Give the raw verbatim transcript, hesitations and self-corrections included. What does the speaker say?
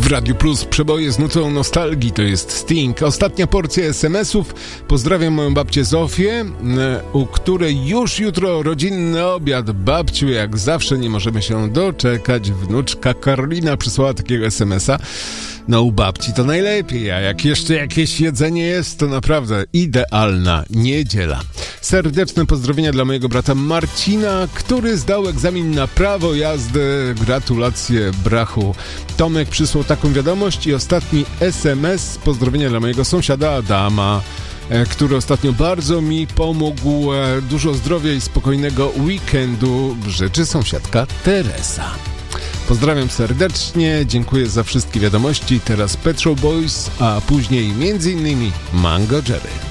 W Radiu Plus przeboje z nutą nostalgii, to jest Sting. Ostatnia porcja es em esów. Pozdrawiam moją babcię Zofię, u której już jutro rodzinny obiad. Babciu, jak zawsze nie możemy się doczekać. Wnuczka Karolina przysłała takiego es em esa. No u babci to najlepiej, a jak jeszcze jakieś jedzenie jest, to naprawdę idealna niedziela. Serdeczne pozdrowienia dla mojego brata Marcina, który zdał egzamin na prawo jazdy. Gratulacje, brachu. Tomek przysłał taką wiadomość i ostatni es em es. Pozdrowienia dla mojego sąsiada Adama, który ostatnio bardzo mi pomógł. Dużo zdrowia i spokojnego weekendu życzy sąsiadka Teresa. Pozdrawiam serdecznie, dziękuję za wszystkie wiadomości. Teraz Pet Shop Boys, a później między innymi Mango Jerry.